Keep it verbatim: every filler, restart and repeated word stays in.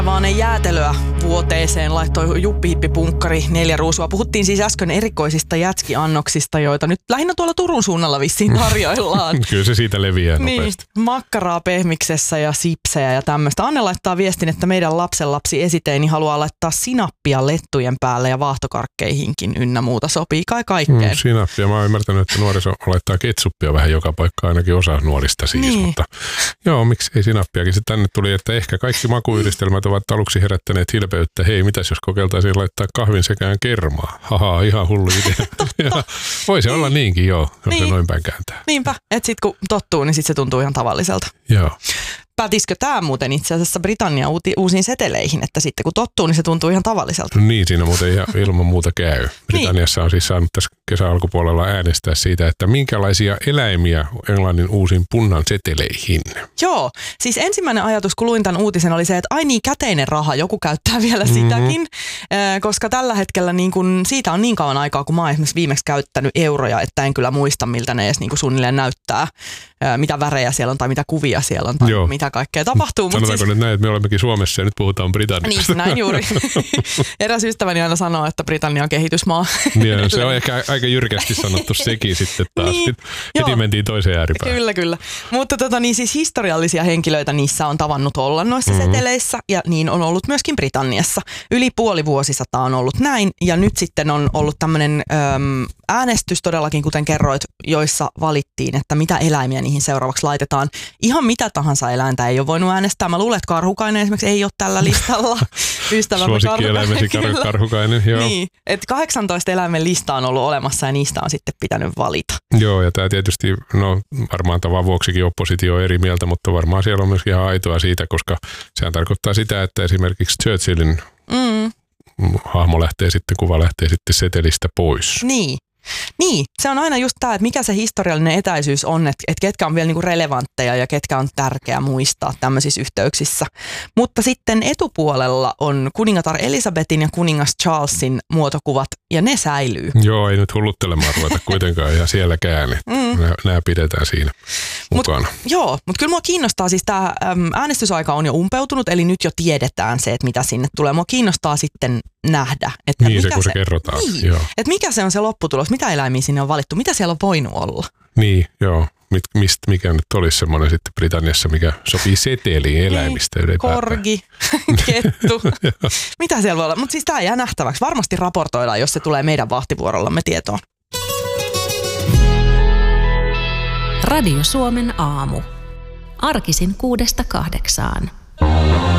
Vaan ei jäätelöä vuoteeseen laittoi juppihippipunkkari neljä ruusua. Puhuttiin siis äsken erikoisista jätskiannoksista, joita nyt lähinnä tuolla Turun suunnalla vissiin tarjoillaan. Kyllä se siitä leviää nopeasti. Niin, makkaraa pehmiksessä ja sipsejä ja tämmöistä. Anne laittaa viestin, että meidän lapsenlapsi esiteeni haluaa laittaa sinappia lettujen päälle ja vaahtokarkkeihinkin ynnä muuta. Sopii kai kaikkeen. Mm, sinappia. Mä oon ymmärtänyt, että nuoriso laittaa ketsuppia vähän joka paikka, ainakin osa nuorista siis. Niin. Mutta joo, miksi ei sinappiakin. Se tänne tuli, että ehkä kaikki makuyhdistelmät ovat aluksi herättäneet hilpeyttä. Hei, mitäs jos kokeiltaisiin laittaa kahvin sekään kermaa? Haha, ihan hullu idea. Ja voi se niin olla niinkin, joo, jos niin. se noin päin kääntää. Niinpä, että sit kun tottuu, niin sit se tuntuu ihan tavalliselta. Joo. Pätisikö tämä muuten itse asiassa Britannian uuti, uusiin seteleihin, että sitten kun tottuu, niin se tuntuu ihan tavalliselta? No niin, siinä muuten ihan ilman muuta käy. Britanniassa on siis saanut tässä kesän alkupuolella äänestää siitä, että minkälaisia eläimiä Englannin uusiin punnan seteleihin. Joo, siis ensimmäinen ajatus, kun luin tämän uutisen, oli se, että ai niin, käteinen raha, joku käyttää vielä Mm-hmm. sitäkin, koska tällä hetkellä niin kun, siitä on niin kauan aikaa, kun mä oon esimerkiksi viimeksi käyttänyt euroja, että en kyllä muista, miltä ne edes niin kuin suunnilleen näyttää, mitä värejä siellä on tai mitä kuvia siellä on tai Joo. mitä kaikkea tapahtuu. Sanotaanko siis... nyt näin, että me olemmekin Suomessa ja nyt puhutaan Britanniasta? Niin, näin juuri. Eräs ystäväni aina sanoo, että Britannia on kehitysmaa. Ja, se on ehkä aika jyrkästi sanottu sekin sitten taas. Niin, heti mentiin toiseen ääripään. Kyllä, kyllä. Mutta tota, niin siis historiallisia henkilöitä niissä on tavannut olla noissa mm-hmm. seteleissä ja niin on ollut myöskin Britanniassa. Yli puoli vuosisataa on ollut näin ja nyt sitten on ollut tämmöinen äm, äänestys todellakin, kuten kerroit, joissa valittiin, että mitä eläimiä niihin seuraavaksi laitetaan. Ihan mitä tahansa eläintä ei ole voinut äänestää. Mä luulen, että karhukainen esimerkiksi ei ole tällä listalla. Suosikkieläimesi kar- karhukainen, joo. Niin, että kahdeksantoista eläimen lista on ollut olemassa ja niistä on sitten pitänyt valita. Joo, ja tämä tietysti, no varmaan tavan vuoksikin oppositio on eri mieltä, mutta varmaan siellä on myös ihan aitoa siitä, koska sehän tarkoittaa sitä, että esimerkiksi Churchillin mm. hahmo lähtee sitten, kuva lähtee sitten setelistä pois. Niin. Niin, se on aina just tämä, että mikä se historiallinen etäisyys on, että, että ketkä on vielä niinku relevantteja ja ketkä on tärkeää muistaa tämmöisissä yhteyksissä. Mutta sitten etupuolella on kuningatar Elisabetin ja kuningas Charlesin muotokuvat ja ne säilyy. Joo, ei nyt hulluttelemaan ruveta kuitenkaan ihan sielläkään. Mm. Nämä pidetään siinä mukana. Mut, joo, mutta kyllä mua kiinnostaa siis tämä äänestysaika on jo umpeutunut, eli nyt jo tiedetään se, että mitä sinne tulee. Mua kiinnostaa sitten nähdä, että niin, mikä se, kun se, se kerrotaan. Niin, joo. Että mikä se on se lopputulos, mitä eläimiä sinne on valittu, mitä siellä on voinut olla. Niin, joo. Mit, mist, mikä nyt olisi semmoinen sitten Britanniassa, mikä sopii seteliin eläimistä niin, ylipäätään. Korgi, kettu, mitä siellä voi olla. Mutta siis tämä jää nähtäväksi. Varmasti raportoidaan, jos se tulee meidän vahtivuorollamme tietoon. Radio Suomen aamu. Arkisin kuudesta kahdeksaan.